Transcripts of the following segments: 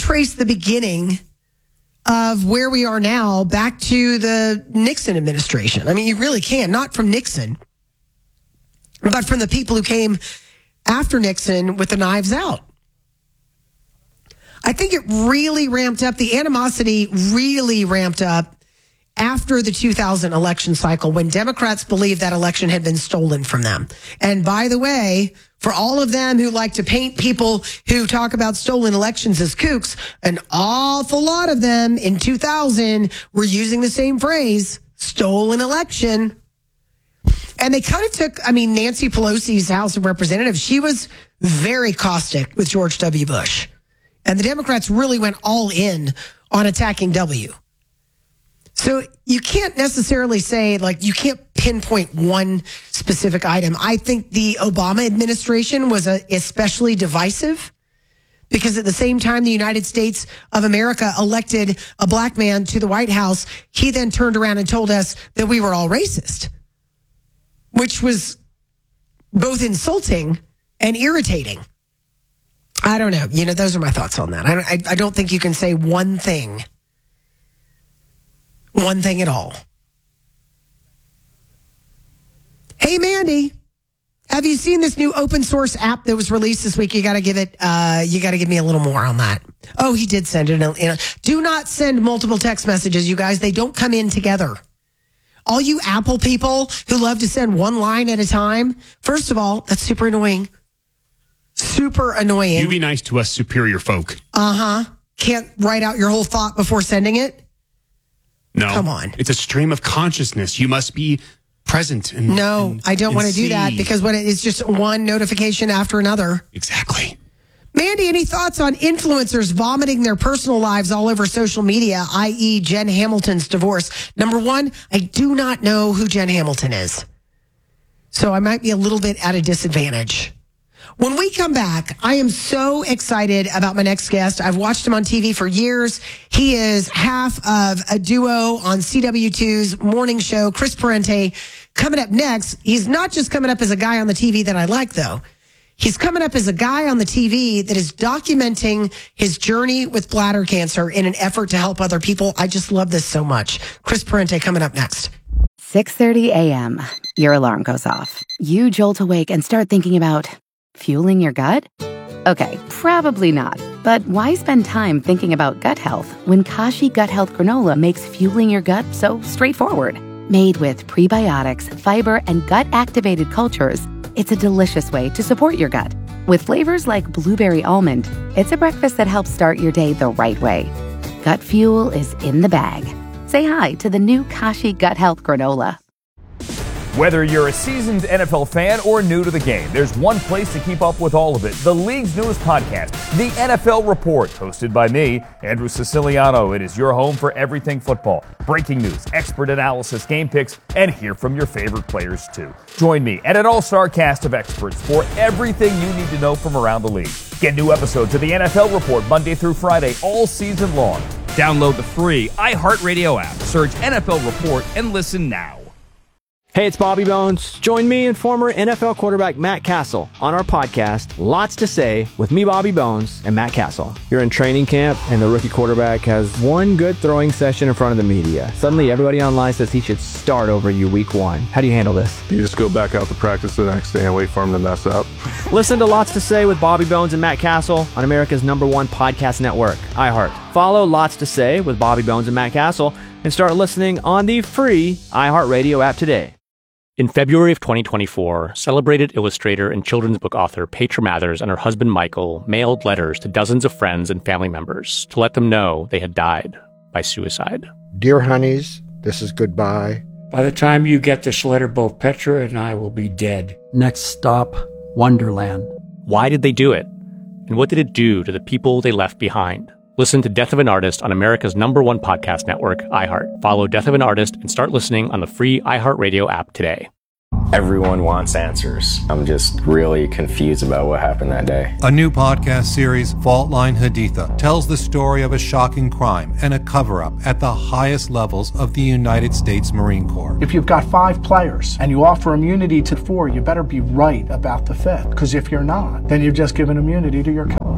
trace the beginning of where we are now back to the Nixon administration. I mean, you really can, not from Nixon, but from the people who came after Nixon with the knives out. I think it really ramped up. The animosity really ramped up after the 2000 election cycle when Democrats believed that election had been stolen from them. And by the way, for all of them who like to paint people who talk about stolen elections as kooks, an awful lot of them in 2000 were using the same phrase, stolen election. And they kind of took, Nancy Pelosi's House of Representatives, she was very caustic with George W. Bush. And the Democrats really went all in on attacking W. So you can't necessarily say, you can't pinpoint one specific item. I think the Obama administration was especially divisive because at the same time the United States of America elected a black man to the White House, he then turned around and told us that we were all racist, which was both insulting and irritating. I don't know. Those are my thoughts on that. I don't think you can say one thing at all. Hey, Mandy, have you seen this new open source app that was released this week? You got to give me a little more on that. Oh, he did send it. Do not send multiple text messages, you guys. They don't come in together. All you Apple people who love to send one line at a time, first of all, that's super annoying. Super annoying. You be nice to us superior folk. Can't write out your whole thought before sending it? No. Come on. It's a stream of consciousness. You must be present. I don't want to do that because when it's just one notification after another. Exactly. Mandy, any thoughts on influencers vomiting their personal lives all over social media, i.e. Jen Hamilton's divorce? Number one, I do not know who Jen Hamilton is. So I might be a little bit at a disadvantage. When we come back, I am so excited about my next guest. I've watched him on TV for years. He is half of a duo on CW2's morning show, Chris Parente. Coming up next, he's not just coming up as a guy on the TV that I like, though. He's coming up as a guy on the TV that is documenting his journey with bladder cancer in an effort to help other people. I just love this so much. Chris Parente coming up next. 6:30 a.m. Your alarm goes off. You jolt awake and start thinking about fueling your gut? Okay, probably not. But why spend time thinking about gut health when Kashi Gut Health Granola makes fueling your gut so straightforward? Made with prebiotics, fiber, and gut-activated cultures, it's a delicious way to support your gut. With flavors like blueberry almond, it's a breakfast that helps start your day the right way. Gut fuel is in the bag. Say hi to the new Kashi Gut Health Granola. Whether you're a seasoned NFL fan or new to the game, there's one place to keep up with all of it. The league's newest podcast, The NFL Report, hosted by me, Andrew Siciliano. It is your home for everything football. Breaking news, expert analysis, game picks, and hear from your favorite players too. Join me and an all-star cast of experts for everything you need to know from around the league. Get new episodes of The NFL Report Monday through Friday all season long. Download the free iHeartRadio app. Search NFL Report and listen now. Hey, it's Bobby Bones. Join me and former NFL quarterback Matt Castle on our podcast, Lots to Say, with me, Bobby Bones, and Matt Castle. You're in training camp, and the rookie quarterback has one good throwing session in front of the media. Suddenly, everybody online says he should start over you week one. How do you handle this? You just go back out to practice the next day and wait for him to mess up. Listen to Lots to Say with Bobby Bones and Matt Castle on America's #1 podcast network, iHeart. Follow Lots to Say with Bobby Bones and Matt Castle and start listening on the free iHeartRadio app today. In February of 2024, celebrated illustrator and children's book author Petra Mathers and her husband Michael mailed letters to dozens of friends and family members to let them know they had died by suicide. Dear honeys, this is goodbye. By the time you get this letter, both Petra and I will be dead. Next stop, Wonderland. Why did they do it? And what did it do to the people they left behind? Listen to Death of an Artist on America's #1 podcast network, iHeart. Follow Death of an Artist and start listening on the free iHeartRadio app today. Everyone wants answers. I'm just really confused about what happened that day. A new podcast series, Fault Line Haditha, tells the story of a shocking crime and a cover-up at the highest levels of the United States Marine Corps. If you've got 5 players and you offer immunity to 4, you better be right about the 5th. Because if you're not, then you've just given immunity to your killer.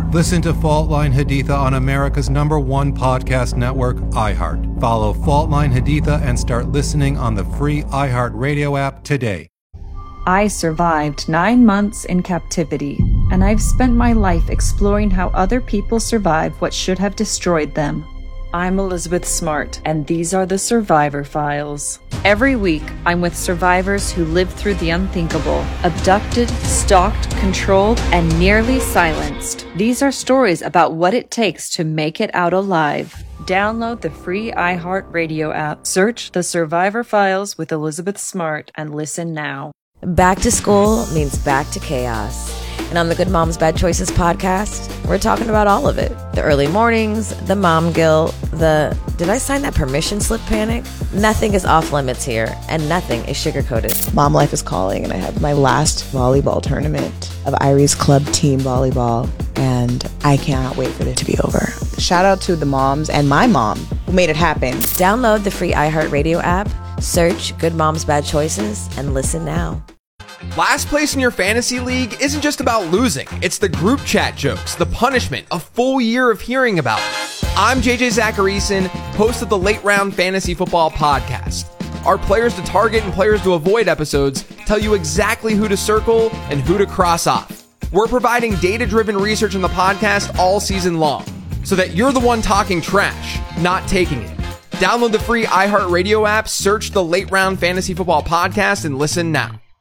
more. Listen to Fault Line Haditha on America's #1 podcast network, iHeart. Follow Fault Line Haditha and start listening on the free iHeart Radio app today. I survived 9 months in captivity, and I've spent my life exploring how other people survive what should have destroyed them. I'm Elizabeth Smart, and these are the Survivor Files. Every week, I'm with survivors who lived through the unthinkable, abducted, stalked, controlled, and nearly silenced. These are stories about what it takes to make it out alive. Download the free iHeartRadio app, search The Survivor Files with Elizabeth Smart, and listen now. Back to school means back to chaos. And on the Good Moms Bad Choices podcast, we're talking about all of it. The early mornings, the mom guilt, the did I sign that permission slip panic? Nothing is off limits here, and nothing is sugarcoated. Mom life is calling, and I have my last volleyball tournament of Irie's club team volleyball, and I cannot wait for it to be over. Shout out to the moms and my mom who made it happen. Download the free iHeartRadio app, search Good Moms Bad Choices, and listen now. Last place in your fantasy league isn't just about losing. It's the group chat jokes, the punishment, a full year of hearing about it. I'm JJ Zacharyson, host of the Late Round Fantasy Football Podcast. Our players to target and players to avoid episodes tell you exactly who to circle and who to cross off. We're providing data-driven research in the podcast all season long, so that you're the one talking trash, not taking it. Download the free iHeartRadio app, search the Late Round Fantasy Football Podcast, and listen now.